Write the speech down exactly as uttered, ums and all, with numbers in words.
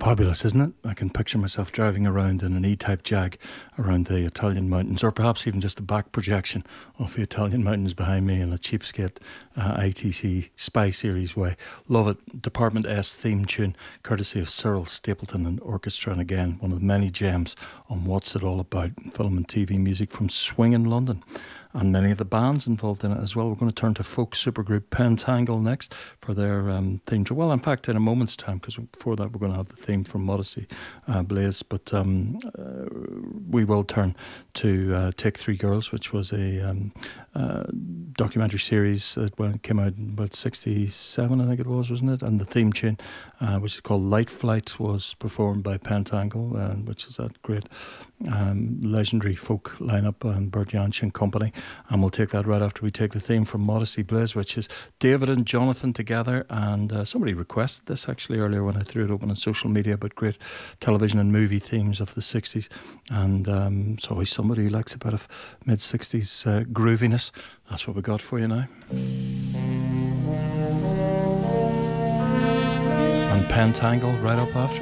Fabulous, isn't it? I can picture myself driving around in an E-Type Jag around the Italian mountains, or perhaps even just a back projection of the Italian mountains behind me in a cheapskate uh, I T C Spy Series way. Love it. Department S theme tune, courtesy of Cyril Stapleton and Orchestra, and again, one of the many gems on What's It All About, film and T V music from Swingin' London, and many of the bands involved in it as well. We're going to turn to folk supergroup Pentangle next for their um, theme. Well, in fact, in a moment's time, because before that we're going to have the theme from Modesty uh, Blaze. But um, uh, we will turn to uh, Take Three Girls, which was a um, uh, documentary series that went, came out in about sixty-seven, I think it was, wasn't it? And the theme tune, uh, which is called Light Flights, was performed by Pentangle, uh, which is that great um, legendary folk lineup, and Bert Jansch and company. And we'll take that right after we take the theme from Modesty Blaze, which is David and Jonathan together. And uh, somebody requested this actually earlier when I threw it open on social media about great television and movie themes of the sixties. And um, it's always somebody who likes a bit of mid-sixties uh, grooviness. That's what we got for you now. And Pentangle right up after.